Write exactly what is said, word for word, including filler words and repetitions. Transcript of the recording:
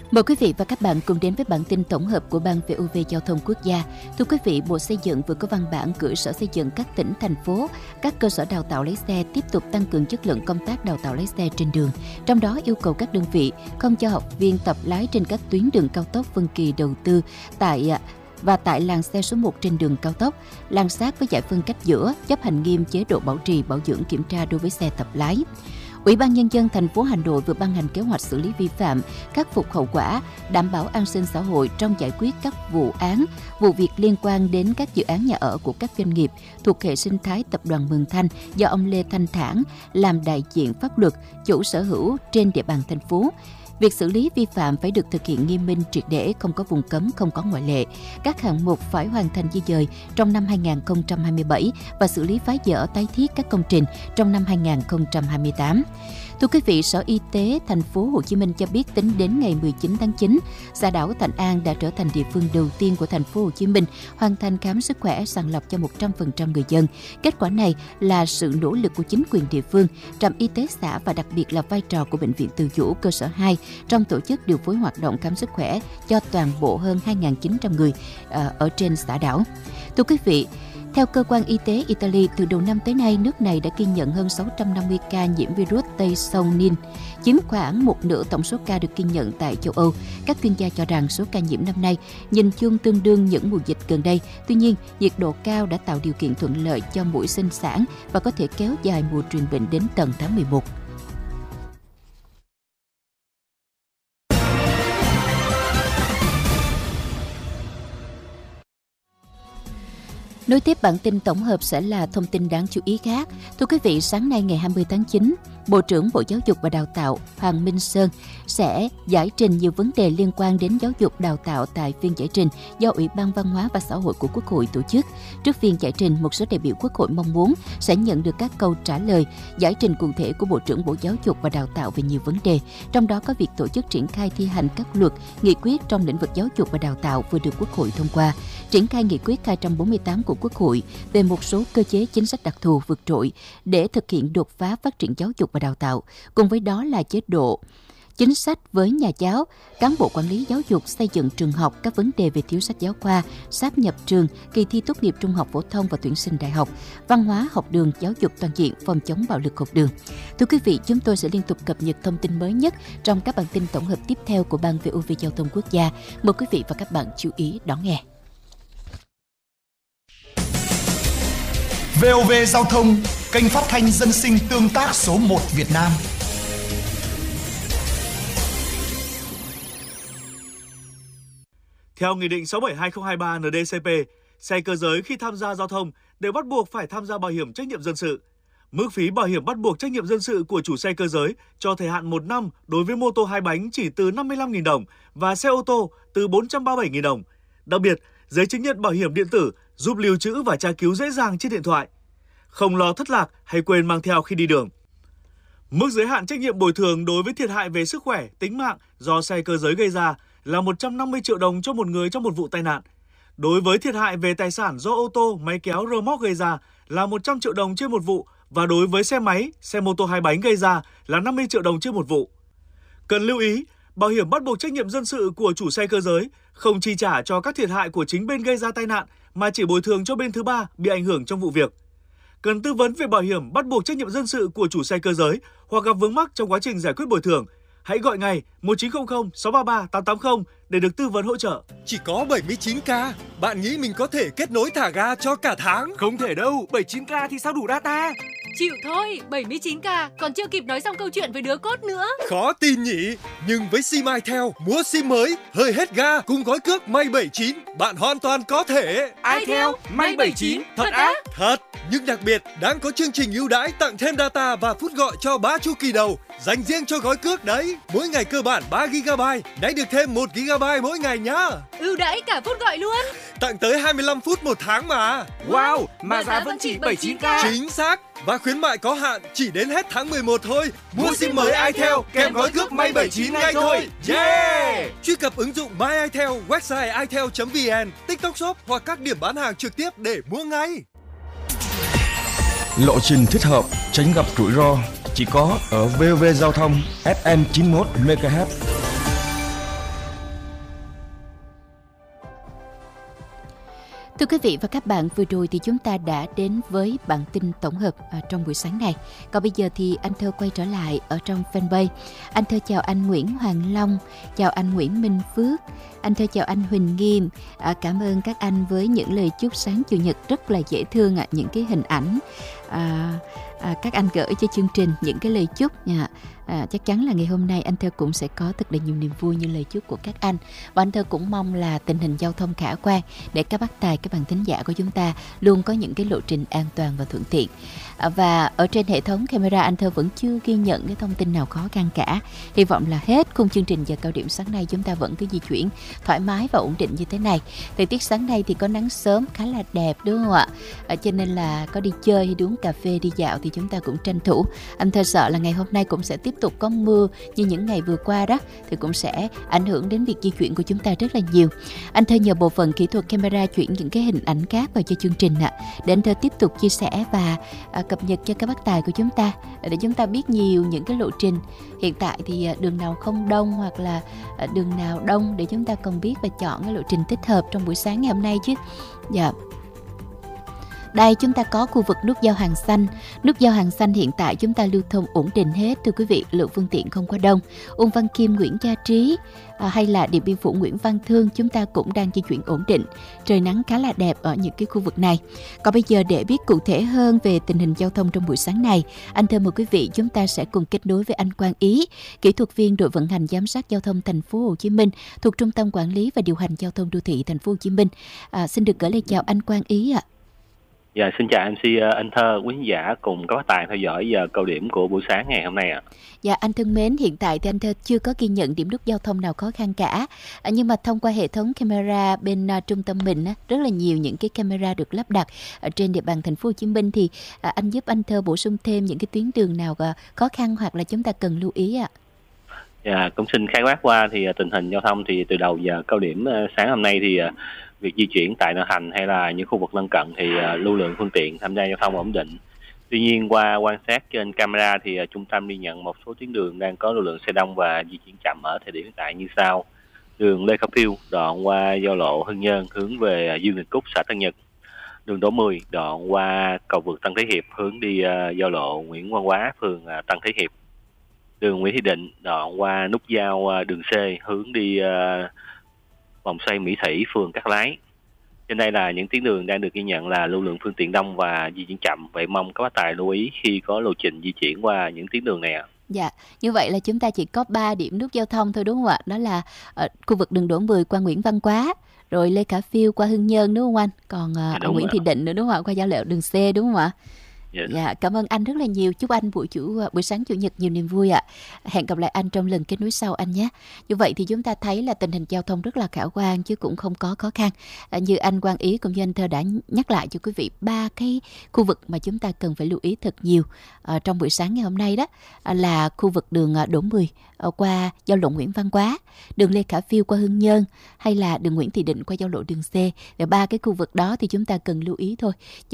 Mời quý vị và các bạn cùng đến với bản tin tổng hợp của Ban vê o vê Giao thông Quốc gia. Thưa quý vị, Bộ Xây dựng vừa có văn bản gửi Sở Xây dựng các tỉnh, thành phố, các cơ sở đào tạo lái xe tiếp tục tăng cường chất lượng công tác đào tạo lái xe trên đường. Trong đó yêu cầu các đơn vị không cho học viên tập lái trên các tuyến đường cao tốc phân kỳ đầu tư tại và tại làn xe số một trên đường cao tốc, làn sát với giải phân cách giữa, chấp hành nghiêm chế độ bảo trì, bảo dưỡng, kiểm tra đối với xe tập lái. Ủy ban Nhân dân thành phố Hà Nội vừa ban hành kế hoạch xử lý vi phạm, khắc phục hậu quả, đảm bảo an sinh xã hội trong giải quyết các vụ án, vụ việc liên quan đến các dự án nhà ở của các doanh nghiệp thuộc hệ sinh thái tập đoàn Mường Thanh do ông Lê Thanh Thản làm đại diện pháp luật, chủ sở hữu trên địa bàn thành phố. Việc xử lý vi phạm phải được thực hiện nghiêm minh, triệt để, không có vùng cấm, không có ngoại lệ. Các hạng mục phải hoàn thành di dời trong năm hai nghìn không trăm hai mươi bảy và xử lý phá dỡ, tái thiết các công trình trong năm hai nghìn không trăm hai mươi tám. Thưa quý vị, Sở Y tế thành phố Hồ Chí Minh cho biết tính đến ngày mười chín tháng chín, xã đảo Thạnh An đã trở thành địa phương đầu tiên của thành phố Hồ Chí Minh hoàn thành khám sức khỏe sàng lọc cho một trăm phần trăm người dân. Kết quả này là sự nỗ lực của chính quyền địa phương, trạm y tế xã và đặc biệt là vai trò của bệnh viện Từ Dũ cơ sở hai trong tổ chức điều phối hoạt động khám sức khỏe cho toàn bộ hơn hai nghìn chín trăm người uh, ở trên xã đảo. Thưa quý vị, theo cơ quan y tế Italy, từ đầu năm tới nay, nước này đã ghi nhận hơn sáu trăm năm mươi ca nhiễm virus Tây Sông Nin, chiếm khoảng một nửa tổng số ca được ghi nhận tại châu Âu. Các chuyên gia cho rằng số ca nhiễm năm nay nhìn chung tương đương những mùa dịch gần đây. Tuy nhiên, nhiệt độ cao đã tạo điều kiện thuận lợi cho muỗi sinh sản và có thể kéo dài mùa truyền bệnh đến tận tháng mười một. Nối tiếp bản tin tổng hợp sẽ là thông tin đáng chú ý khác. Thưa quý vị, sáng nay ngày hai mươi tháng chín, Bộ trưởng Bộ Giáo dục và Đào tạo Hoàng Minh Sơn sẽ giải trình nhiều vấn đề liên quan đến giáo dục đào tạo tại phiên giải trình do Ủy ban Văn hóa và Xã hội của Quốc hội tổ chức. Trước phiên giải trình, một số đại biểu Quốc hội mong muốn sẽ nhận được các câu trả lời, giải trình cụ thể của Bộ trưởng Bộ Giáo dục và Đào tạo về nhiều vấn đề, trong đó có việc tổ chức triển khai thi hành các luật, nghị quyết trong lĩnh vực giáo dục và đào tạo vừa được Quốc hội thông qua, triển khai nghị quyết hai trăm bốn mươi tám của Quốc hội về một số cơ chế chính sách đặc thù vượt trội để thực hiện đột phá phát triển giáo dục và đào tạo. Cùng với đó là chế độ chính sách với nhà giáo, cán bộ quản lý giáo dục, xây dựng trường học, các vấn đề về thiếu sách giáo khoa, sáp nhập trường, kỳ thi tốt nghiệp trung học phổ thông và tuyển sinh đại học, văn hóa học đường, giáo dục toàn diện, phòng chống bạo lực học đường. Thưa quý vị, chúng tôi sẽ liên tục cập nhật thông tin mới nhất trong các bản tin tổng hợp tiếp theo của Ban vê o vê Giao thông Quốc gia. Mời quý vị và các bạn chú ý đón nghe. vê o vê Giao thông, kênh phát thanh dân sinh tương tác số một Việt Nam. Theo Nghị định sáu bảy hai không hai ba en đê cê pê, xe cơ giới khi tham gia giao thông đều bắt buộc phải tham gia bảo hiểm trách nhiệm dân sự. Mức phí bảo hiểm bắt buộc trách nhiệm dân sự của chủ xe cơ giới cho thời hạn một năm đối với mô tô hai bánh chỉ từ năm mươi lăm nghìn đồng và xe ô tô từ bốn trăm ba mươi bảy nghìn đồng. Đặc biệt, giấy chứng nhận bảo hiểm điện tử giúp lưu trữ và tra cứu dễ dàng trên điện thoại, không lo thất lạc hay quên mang theo khi đi đường. Mức giới hạn trách nhiệm bồi thường đối với thiệt hại về sức khỏe, tính mạng do xe cơ giới gây ra là một trăm năm mươi triệu đồng cho một người trong một vụ tai nạn. Đối với thiệt hại về tài sản do ô tô, máy kéo, rơ moóc gây ra là một trăm triệu đồng trên một vụ và đối với xe máy, xe mô tô hai bánh gây ra là năm mươi triệu đồng trên một vụ. Cần lưu ý, bảo hiểm bắt buộc trách nhiệm dân sự của chủ xe cơ giới không chi trả cho các thiệt hại của chính bên gây ra tai nạn mà chỉ bồi thường cho bên thứ ba bị ảnh hưởng trong vụ việc. Cần tư vấn về bảo hiểm bắt buộc trách nhiệm dân sự của chủ xe cơ giới hoặc gặp vướng mắc trong quá trình giải quyết bồi thường, hãy gọi ngay một chín không không sáu ba ba tám tám không để được tư vấn hỗ trợ. Chỉ có bảy mươi chín ca, bạn nghĩ mình có thể kết nối thả ga cho cả tháng? Không thể đâu, bảy mươi chín ca thì sao đủ data? Chịu thôi, bảy mươi chín ca, còn chưa kịp nói xong câu chuyện với đứa cốt nữa. Khó tin nhỉ, nhưng với sim Itel, mua sim mới, hơi hết ga cùng gói cước May bảy chín, bạn hoàn toàn có thể. Itel, May bảy chín, thật á? Thật, nhưng đặc biệt đang có chương trình ưu đãi tặng thêm data và phút gọi cho ba chu kỳ đầu, dành riêng cho gói cước đấy. Mỗi ngày cơ bản ba gi ga bai, nãy được thêm một gi ga bai mỗi ngày nhá. Ưu đãi cả phút gọi luôn. Tặng tới hai mươi lăm phút một tháng mà. Wow, mà, mà giá vẫn chỉ bảy mươi chín ca. Chính xác. Và khuyến mại có hạn chỉ đến hết tháng mười một thôi. Mua sim mới Itel kèm gói cước May bảy chín ngay thôi. Yeah! Truy cập ứng dụng My Itel, website itel chấm vn, TikTok Shop hoặc các điểm bán hàng trực tiếp để mua ngay. Lộ trình thích hợp, tránh gặp rủi ro chỉ có ở vê o vê Giao thông ép em chín mươi mốt mê ga héc. Thưa quý vị và các bạn, vừa rồi thì chúng ta đã đến với bản tin tổng hợp à, trong buổi sáng này. Còn bây giờ thì anh Thơ quay trở lại ở trong fanpage. Anh Thơ chào anh Nguyễn Hoàng Long, chào anh Nguyễn Minh Phước, anh Thơ chào anh Huỳnh Nghiêm. À, cảm ơn các anh với những lời chúc sáng Chủ nhật rất là dễ thương ạ, à, những cái hình ảnh à, à, các anh gửi cho chương trình, những cái lời chúc nha. À, chắc chắn là ngày hôm nay anh Thơ cũng sẽ có thật là nhiều niềm vui như lời chúc của các anh. Và anh Thơ cũng mong là tình hình giao thông khả quan để các bác tài, các bạn thính giả của chúng ta luôn có những cái lộ trình an toàn và thuận tiện. À, và ở trên hệ thống camera anh Thơ vẫn chưa ghi nhận cái thông tin nào khó khăn cả. Hy vọng là hết khung chương trình giờ cao điểm sáng nay chúng ta vẫn cứ di chuyển thoải mái và ổn định như thế này. Thời tiết sáng nay thì có nắng sớm khá là đẹp đúng không ạ? À, cho nên là có đi chơi hay đi uống cà phê, đi dạo thì chúng ta cũng tranh thủ. Anh Thơ sợ là ngày hôm nay cũng sẽ tiếp tục có mưa như những ngày vừa qua đó, thì cũng sẽ ảnh hưởng đến việc di chuyển của chúng ta rất là nhiều. Anh Thơ nhờ bộ phận kỹ thuật camera chuyển những cái hình ảnh khác vào cho chương trình ạ, để anh Thơ tiếp tục chia sẻ và à, cập nhật cho các bác tài của chúng ta, để chúng ta biết nhiều những cái lộ trình. Hiện tại thì đường nào không đông hoặc là đường nào đông để chúng ta còn biết và chọn cái lộ trình thích hợp trong buổi sáng ngày hôm nay chứ. Dạ. Đây chúng ta có khu vực nút giao Hàng Xanh. Nút giao Hàng Xanh hiện tại chúng ta lưu thông ổn định hết thưa quý vị, lượng phương tiện không quá đông. Ung Văn Kim, Nguyễn Gia Trí à, hay là Điện Biên Phủ, Nguyễn Văn Thương chúng ta cũng đang di chuyển ổn định. Trời nắng khá là đẹp ở những cái khu vực này. Còn bây giờ để biết cụ thể hơn về tình hình giao thông trong buổi sáng này, anh Thơ mời quý vị chúng ta sẽ cùng kết nối với anh Quang Ý, kỹ thuật viên đội vận hành giám sát giao thông thành phố Hồ Chí Minh thuộc Trung tâm Quản lý và Điều hành Giao thông Đô thị thành phố Hồ Chí Minh. À, xin được gửi lời chào anh Quang Ý ạ. À. Dạ, xin chào em xê anh Thơ, quý khán giả cùng các bác tài theo dõi giờ cao điểm của buổi sáng ngày hôm nay ạ. À. Dạ, anh thân mến, hiện tại thì anh Thơ chưa có ghi nhận điểm nút giao thông nào khó khăn cả. À, nhưng mà thông qua hệ thống camera bên uh, trung tâm mình á, rất là nhiều những cái camera được lắp đặt ở trên địa bàn thành phố Hồ Chí Minh, thì uh, anh giúp anh Thơ bổ sung thêm những cái tuyến đường nào uh, khó khăn hoặc là chúng ta cần lưu ý ạ. À. Dạ, cũng xin khái quát qua thì uh, tình hình giao thông thì từ đầu giờ cao điểm uh, sáng hôm nay thì uh, việc di chuyển tại nội thành hay là những khu vực lân cận thì uh, lưu lượng phương tiện tham gia giao thông ổn định. Tuy nhiên qua quan sát trên camera thì uh, trung tâm ghi nhận một số tuyến đường đang có lưu lượng xe đông và di chuyển chậm ở thời điểm hiện tại như sau: đường Lê Khả Phiêu đoạn qua giao lộ Hưng Nhơn hướng về uh, Dương Đình Cúc, xã Tân Nhật; đường Đỗ Mười đoạn qua cầu vượt Tân Thế Hiệp hướng đi uh, giao lộ Nguyễn Văn Quá, phường uh, Tân Thế Hiệp; đường Nguyễn Thị Định đoạn qua nút giao uh, đường C hướng đi uh, vòng xoay Mỹ Thủy, phường Cát Lái. Trên đây là những tuyến đường đang được ghi nhận là lưu lượng phương tiện đông và di chuyển chậm. Vậy mong các bác tài lưu ý khi có lộ trình di chuyển qua những tuyến đường này ạ. Dạ, như vậy là chúng ta chỉ có ba điểm nút giao thông thôi đúng không ạ? Đó là ở khu vực đường Đỗ Mười qua Nguyễn Văn Quá, rồi Lê Khả Phiêu qua Hưng Nhơn đúng không anh? Còn dạ, ở Nguyễn Thị Định nữa đúng không ạ? Qua giao lộ đường C đúng không ạ? Yes. Dạ, cảm ơn anh rất là nhiều. Chúc anh buổi chủ buổi sáng chủ nhật nhiều niềm vui ạ. Hẹn gặp lại anh trong lần kết nối sau anh nhé. Như vậy thì chúng ta thấy là tình hình giao thông rất là khả quan chứ cũng không có khó khăn. À, như anh Quang Ý cũng như anh Thơ đã nhắc lại cho quý vị ba cái khu vực mà chúng ta cần phải lưu ý thật nhiều à, trong buổi sáng ngày hôm nay đó à, là khu vực đường Đỗ Mười à, qua giao lộ Nguyễn Văn Quá, đường Lê Khả Phiêu qua Hưng Nhơn hay là đường Nguyễn Thị Định qua giao lộ đường C. Và ba cái khu vực đó thì chúng ta cần lưu ý thôi.